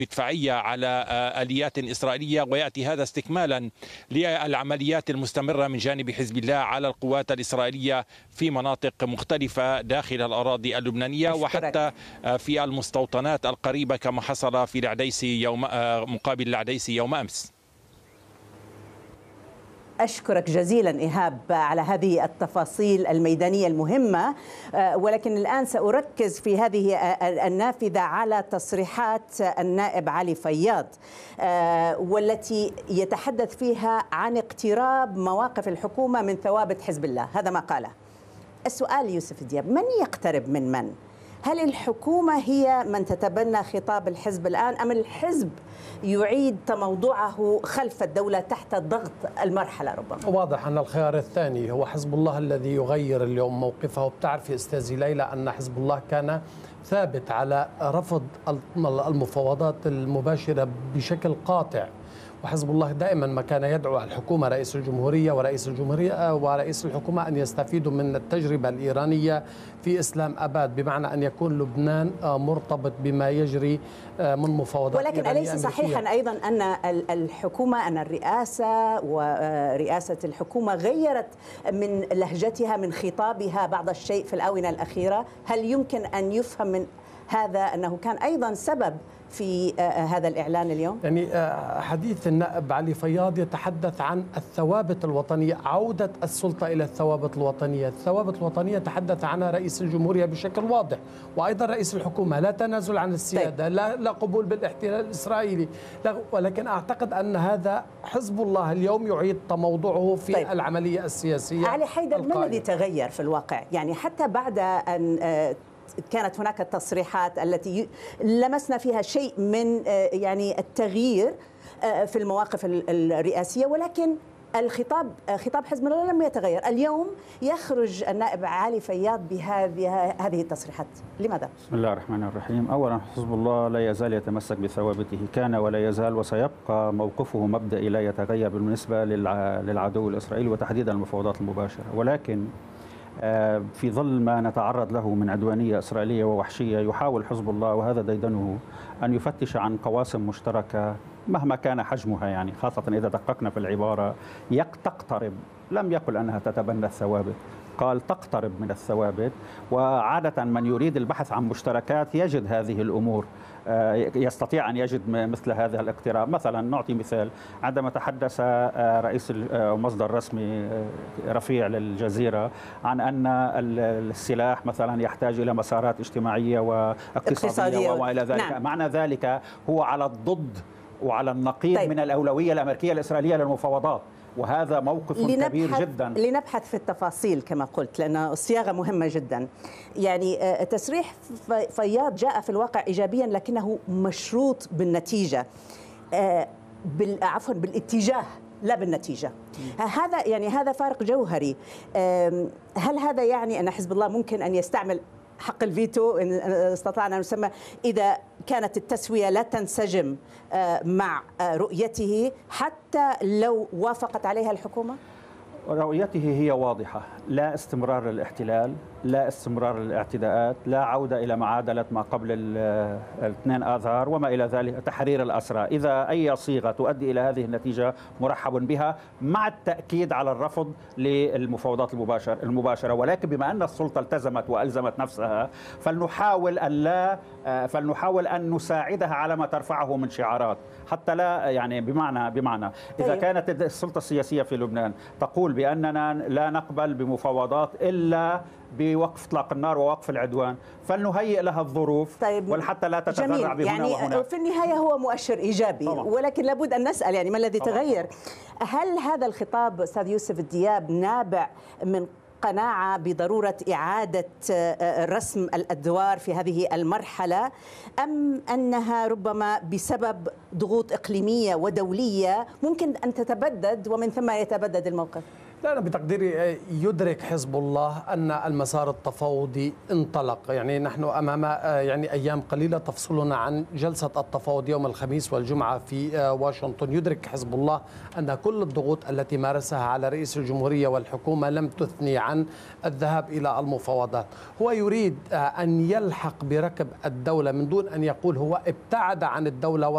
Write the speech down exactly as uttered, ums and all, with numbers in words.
مدفعية على آليات إسرائيلية، ويأتي هذا استكمالا للعمليات المستمرة من جانب حزب الله على القوات الإسرائيلية في مناطق مختلفة داخل الأراضي اللبنانية وحتى في المستوطنات القريبة كما حصل في العديسي يوم مقابل العديسي يوم أمس. أشكرك جزيلا إيهاب على هذه التفاصيل الميدانية المهمة، ولكن الآن سأركز في هذه النافذة على تصريحات النائب علي فياض والتي يتحدث فيها عن اقتراب مواقف الحكومة من ثوابت حزب الله. هذا ما قاله. السؤال يوسف دياب، من يقترب من من؟ هل الحكومة هي من تتبنى خطاب الحزب الآن أم الحزب يعيد تموضعه خلف الدولة تحت ضغط المرحلة ربما؟ واضح أن الخيار الثاني هو حزب الله الذي يغير اليوم موقفه. وبتعرفي أستاذي ليلى أن حزب الله كان ثابت على رفض المفاوضات المباشرة بشكل قاطع، وحزب الله دائما ما كان يدعو الحكومة رئيس الجمهورية ورئيس الجمهورية ورئيس الحكومة أن يستفيدوا من التجربة الإيرانية في إسلام أباد، بمعنى أن يكون لبنان مرتبط بما يجري من مفاوضات. ولكن أليس صحيحا أيضا أن الحكومة أن الرئاسة ورئاسة الحكومة غيرت من لهجتها من خطابها بعض الشيء في الآونة الأخيرة؟ هل يمكن أن يفهم من هذا أنه كان أيضا سبب في هذا الإعلان اليوم؟ يعني حديث النائب علي فياض يتحدث عن الثوابت الوطنية، عودة السلطة إلى الثوابت الوطنية. الثوابت الوطنية تحدث عنها رئيس الجمهورية بشكل واضح، وأيضا رئيس الحكومة، لا تنازل عن السيادة، لا, لا قبول بالاحتلال الإسرائيلي، لا. ولكن أعتقد أن هذا حزب الله اليوم يعيد تموضعه في طيب. العملية السياسية. علي حيدر، ما الذي تغير في الواقع؟ يعني حتى بعد أن كانت هناك التصريحات التي لمسنا فيها شيء من يعني التغيير في المواقف الرئاسية، ولكن الخطاب خطاب حزب الله لم يتغير. اليوم يخرج النائب علي فياض بهذه هذه التصريحات، لماذا؟ بسم الله الرحمن الرحيم. أولا حزب الله لا يزال يتمسك بثوابته، كان ولا يزال، وسيبقى موقفه مبدئي لا يتغير بالنسبة للعدو الإسرائيلي وتحديدا المفاوضات المباشرة. ولكن في ظل ما نتعرض له من عدوانية إسرائيلية ووحشية، يحاول حزب الله، وهذا ديدنه، أن يفتش عن قواسم مشتركة مهما كان حجمها، يعني خاصة إذا دققنا في العبارة. تقترب، لم يقل أنها تتبنى الثوابت، قال تقترب من الثوابت. وعادة من يريد البحث عن مشتركات يجد هذه الأمور، يستطيع أن يجد مثل هذا الاقتراب. مثلا نعطي مثال، عندما تحدث رئيس المصدر الرسمي رفيع للجزيرة عن أن السلاح مثلا يحتاج إلى مسارات اجتماعية واقتصادية وإلى ذلك، نعم. معنى ذلك هو على الضد وعلى النقيض طيب. من الأولوية الأمريكية الإسرائيلية للمفاوضات، وهذا موقف كبير جدا. لنبحث في التفاصيل كما قلت، لأن الصياغة مهمة جدا. يعني تصريح فياض جاء في الواقع إيجابيا لكنه مشروط بالنتيجة، عفوا بالاتجاه لا بالنتيجة. هذا يعني هذا فارق جوهري. هل هذا يعني أن حزب الله ممكن أن يستعمل حق الفيتو إن استطعنا أن نسمى إذا كانت التسوية لا تنسجم مع رؤيته حتى لو وافقت عليها الحكومة؟ رؤيته هي واضحة، لا استمرار للاحتلال، لا استمرار للاعتداءات، لا عودة إلى معادلة ما قبل الاثنين آذار وما إلى ذلك، تحرير الأسرى. إذا أي صيغة تؤدي إلى هذه النتيجة مرحب بها، مع التأكيد على الرفض للمفاوضات المباشرة المباشرة. ولكن بما أن السلطة التزمت وألزمت نفسها، فلنحاول أن لا فلنحاول أن نساعدها على ما ترفعه من شعارات، حتى لا يعني بمعنى بمعنى إذا كانت السلطة السياسية في لبنان تقول بأننا لا نقبل بمفاوضات إلا بوقف اطلاق النار ووقف العدوان، فلنهيئ لها الظروف طيب ولحتى لا تتذرع بهنا يعني وهنا. في النهاية هو مؤشر إيجابي طبعا. ولكن لابد أن نسأل يعني ما الذي طبعا. تغير؟ هل هذا الخطاب أستاذ يوسف دياب نابع من قناعة بضرورة إعادة رسم الأدوار في هذه المرحلة، أم أنها ربما بسبب ضغوط إقليمية ودولية ممكن أن تتبدد ومن ثم يتبدد الموقف؟ لا، أنا بتقديري يدرك حزب الله أن المسار التفاوضي انطلق. يعني نحن أمام يعني أيام قليلة تفصلنا عن جلسة التفاوض يوم الخميس والجمعة في واشنطن. يدرك حزب الله أن كل الضغوط التي مارسها على رئيس الجمهورية والحكومة لم تثني عن الذهاب إلى المفاوضات. هو يريد أن يلحق بركب الدولة من دون أن يقول هو ابتعد عن الدولة